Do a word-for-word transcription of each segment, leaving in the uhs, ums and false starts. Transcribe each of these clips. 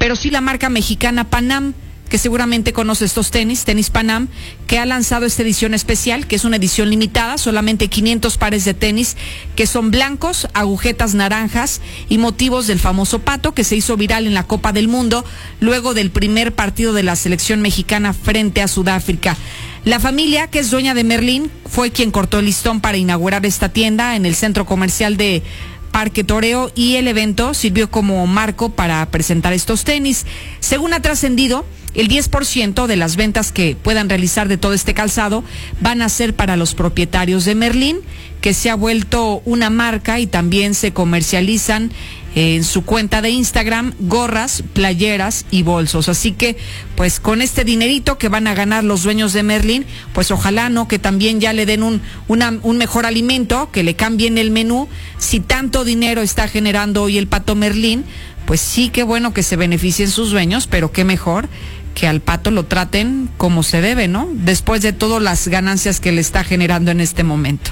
pero sí la marca mexicana Panam, que seguramente conoce estos tenis, Tenis Panam, que ha lanzado esta edición especial, que es una edición limitada, solamente quinientos pares de tenis, que son blancos, agujetas naranjas y motivos del famoso pato, que se hizo viral en la Copa del Mundo, luego del primer partido de la selección mexicana frente a Sudáfrica. La familia, que es dueña de Merlín, fue quien cortó el listón para inaugurar esta tienda en el centro comercial de Parque Toreo, y el evento sirvió como marco para presentar estos tenis. Según ha trascendido, el diez por ciento de las ventas que puedan realizar de todo este calzado van a ser para los propietarios de Merlín, que se ha vuelto una marca, y también se comercializan en su cuenta de Instagram gorras, playeras y bolsos. Así que, pues con este dinerito que van a ganar los dueños de Merlín, pues ojalá, ¿no?, que también ya le den un, una, un mejor alimento, que le cambien el menú. Si tanto dinero está generando hoy el pato Merlín, pues sí, qué bueno que se beneficien sus dueños, pero qué mejor que al pato lo traten como se debe, ¿no? Después de todas las ganancias que le está generando en este momento.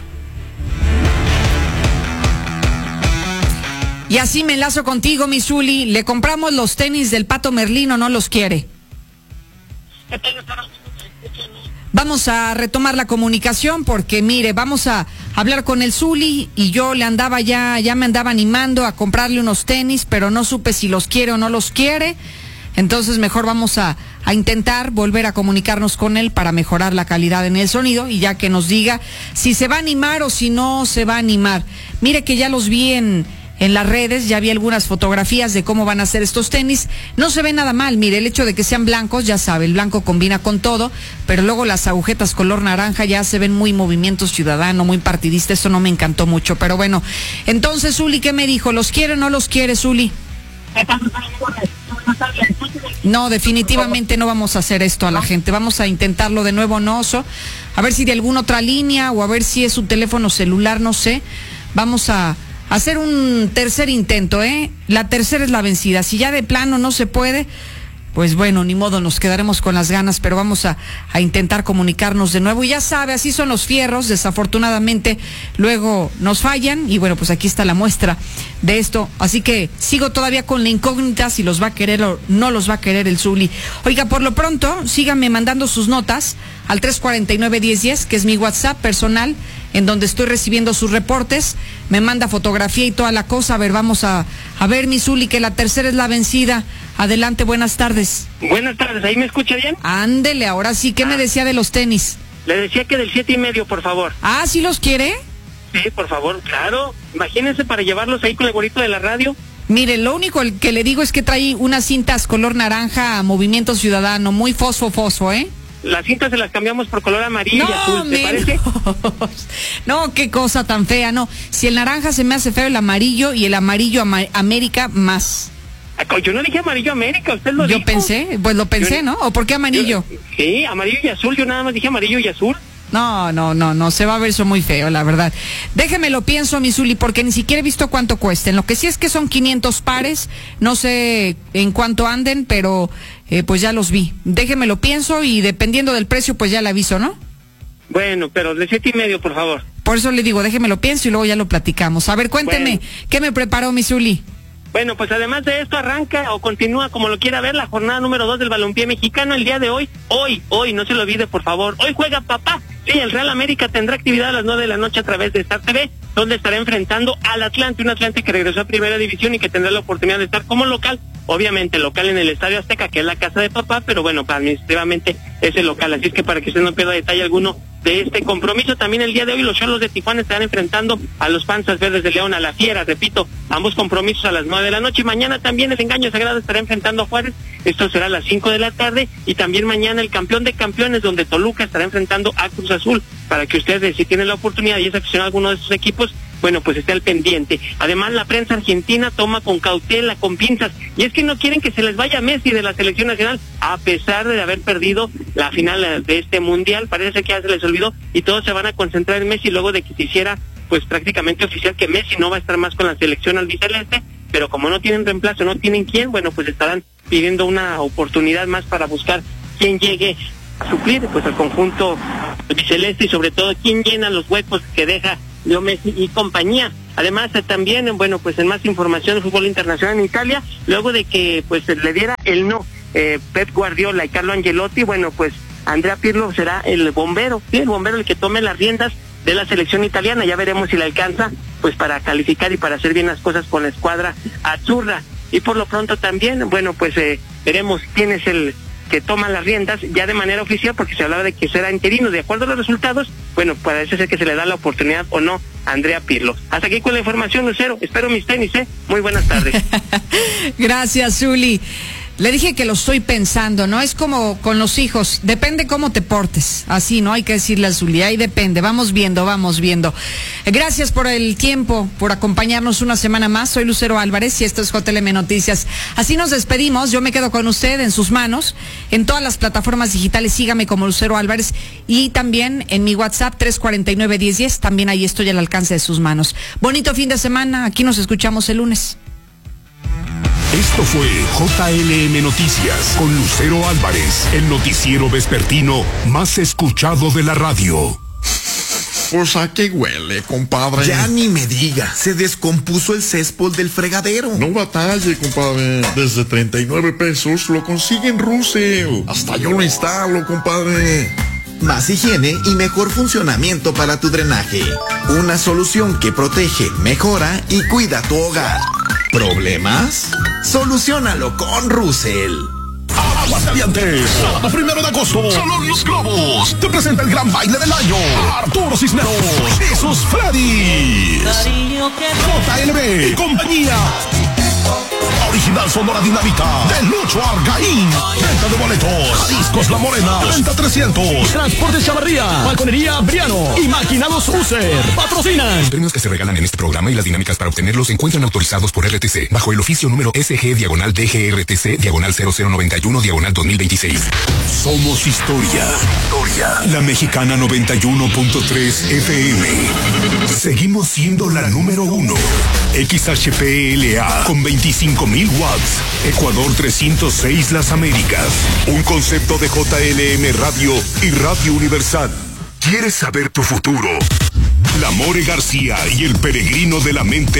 Y así me enlazo contigo, mi Zuli. ¿Le compramos los tenis del pato Merlín o no los quiere? Vamos a retomar la comunicación porque, mire, vamos a hablar con el Zuli, y yo le andaba ya, ya me andaba animando a comprarle unos tenis, pero no supe si los quiere o no los quiere. Entonces mejor vamos a, a intentar volver a comunicarnos con él para mejorar la calidad en el sonido, y ya que nos diga si se va a animar o si no se va a animar. Mire que ya los vi en, en las redes, ya vi algunas fotografías de cómo van a ser estos tenis. No se ve nada mal, mire, el hecho de que sean blancos, ya sabe, el blanco combina con todo, pero luego las agujetas color naranja ya se ven muy movimiento ciudadano, muy partidista. Eso no me encantó mucho, pero bueno. Entonces, Zuli, ¿qué me dijo? ¿Los quiere o no los quiere, Zuli? No, definitivamente no vamos a hacer esto a la gente. Vamos a intentarlo de nuevo, no, Oso. A ver si de alguna otra línea, o a ver si es su teléfono celular, no sé. Vamos a hacer un tercer intento, ¿eh? La tercera es la vencida. Si ya de plano no se puede, pues bueno, ni modo, nos quedaremos con las ganas, pero vamos a, a intentar comunicarnos de nuevo. Y ya sabe, así son los fierros, desafortunadamente luego nos fallan, y bueno, pues aquí está la muestra de esto. Así que sigo todavía con la incógnita si los va a querer o no los va a querer el Zuli. Oiga, por lo pronto, síganme mandando sus notas al tres cuarenta y nueve, diez diez, que es mi WhatsApp personal, en donde estoy recibiendo sus reportes. Me manda fotografía y toda la cosa. A ver, vamos a, a ver, mi Zuli, que la tercera es la vencida. Adelante, buenas tardes. Buenas tardes, ¿ahí me escucha bien? Ándele, ahora sí, ¿qué ah. me decía de los tenis? Le decía que del siete y medio, por favor. Ah, ¿sí los quiere? Sí, por favor, claro. Imagínense para llevarlos ahí con el gorrito de la radio. Mire, lo único que le digo es que trae unas cintas color naranja, movimiento ciudadano, muy fosfo, fosfo, ¿eh? Las cintas se las cambiamos por color amarillo no, y azul, ¿te menos. parece? No, qué cosa tan fea, no. Si el naranja se me hace feo, el amarillo, y el amarillo ama América más. Yo no dije amarillo América, usted lo yo dijo. Yo pensé, pues lo pensé, yo, ¿no? ¿O por qué amarillo? Yo, sí, amarillo y azul, yo nada más dije amarillo y azul. No, no, no, no, se va a ver eso muy feo, la verdad. Déjeme lo pienso, mi Zuli, porque ni siquiera he visto cuánto cuesten. Lo que sí es que son quinientos pares, no sé en cuánto anden, pero eh, pues ya los vi. Déjeme lo pienso, y dependiendo del precio, pues ya le aviso, ¿no? Bueno, pero de siete y medio, por favor. Por eso le digo, déjeme lo pienso y luego ya lo platicamos. A ver, cuénteme, bueno. ¿Qué me preparó, mi Zuli? Bueno, pues además de esto arranca o continúa, como lo quiera ver, la jornada número dos del balompié mexicano el día de hoy. Hoy, hoy, no se lo olvide, por favor. Hoy juega papá. Sí, el Real América tendrá actividad a las nueve de la noche a través de Star T V, donde estará enfrentando al Atlante, un Atlante que regresó a Primera División y que tendrá la oportunidad de estar como local. Obviamente local en el Estadio Azteca, que es la casa de papá, pero bueno, administrativamente es el local. Así es que para que usted no pierda detalle alguno de este compromiso, también el día de hoy los Xolos de Tijuana estarán enfrentando a los Panzas Verdes de León, a la Fiera, repito, ambos compromisos a las nueve de la noche. Y mañana también el Engaño Sagrado estará enfrentando a Juárez, esto será a las cinco de la tarde, y también mañana el campeón de campeones, donde Toluca estará enfrentando a Cruz Azul, para que ustedes, si tienen la oportunidad y es aficionado a alguno de esos equipos, bueno, pues esté al pendiente. Además, la prensa argentina toma con cautela, con pinzas, y es que no quieren que se les vaya Messi de la selección nacional, a pesar de haber perdido la final de este mundial. Parece que ya se les olvidó, y todos se van a concentrar en Messi luego de que se hiciera pues prácticamente oficial que Messi no va a estar más con la selección albiceleste, pero como no tienen reemplazo, no tienen quién, bueno, pues estarán pidiendo una oportunidad más para buscar quién llegue a suplir pues al conjunto albiceleste, y sobre todo quién llena los huecos que deja Leo Messi y compañía. Además, eh, también, bueno, pues en más información de fútbol internacional en Italia, luego de que pues le diera el no eh, Pep Guardiola y Carlo Ancelotti, bueno, pues Andrea Pirlo será el bombero, ¿sí? El bombero el que tome las riendas de la selección italiana. Ya veremos si le alcanza pues para calificar y para hacer bien las cosas con la escuadra azzurra. Y por lo pronto también, bueno, pues eh, veremos quién es el que toma las riendas ya de manera oficial, porque se hablaba de que será interino. De acuerdo a los resultados, bueno, parece ser que se le da la oportunidad o no a Andrea Pirlo. Hasta aquí con la información, Lucero. Espero mis tenis, ¿eh? Muy buenas tardes. Gracias, Zuli. Le dije que lo estoy pensando, ¿no? Es como con los hijos, depende cómo te portes. Así, ¿no? Hay que decirle a Zuli, ahí depende. Vamos viendo, vamos viendo. Gracias por el tiempo, por acompañarnos una semana más. Soy Lucero Álvarez y esto es J L M Noticias. Así nos despedimos. Yo me quedo con usted en sus manos. En todas las plataformas digitales, sígame como Lucero Álvarez. Y también en mi WhatsApp tres cuatro nueve, uno cero uno cero. También ahí estoy al alcance de sus manos. Bonito fin de semana. Aquí nos escuchamos el lunes. Esto fue J L M Noticias con Lucero Álvarez, el noticiero vespertino más escuchado de la radio. Pues a qué huele, compadre. Ya ni me diga, se descompuso el césped del fregadero. No batalle, compadre. Desde treinta y nueve pesos lo consiguen Russell. Hasta yo lo instalo, compadre. Más higiene y mejor funcionamiento para tu drenaje. Una solución que protege, mejora y cuida tu hogar. ¿Problemas? Soluciónalo con Russell. Aguascalientes, sábado primero de agosto, Salón Los Globos te presenta el gran baile del año. Arturo Cisneros y sus Freddy's. J L B y compañía. Original Sonora Dinamita de Lucho Argaín. Venta de boletos. Discos La Morena. treinta trescientos. Transporte Chavarría. Balconería Briano. Y Maquinados User. Patrocinan. Los premios que se regalan en este programa y las dinámicas para obtenerlos se encuentran autorizados por R T C bajo el oficio número S G diagonal D G R T C diagonal cero cero noventa y uno diagonal dos mil veintiséis. Somos historia. Historia. La Mexicana noventa y uno punto tres F M. Seguimos siendo la número uno. X H P L A con veinticinco mil watts. Ecuador trescientos seis Las Américas. Un concepto de J L M Radio y Radio Universal. ¿Quieres saber tu futuro? La More García y el peregrino de la mente